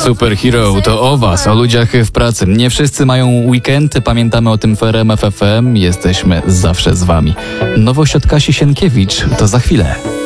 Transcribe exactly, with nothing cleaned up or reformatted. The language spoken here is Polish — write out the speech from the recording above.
Superhero to o was, o ludziach w pracy. Nie wszyscy mają weekend, pamiętamy o tym w R M F F M, jesteśmy zawsze z wami. Nowość od Kasi Sienkiewicz to za chwilę.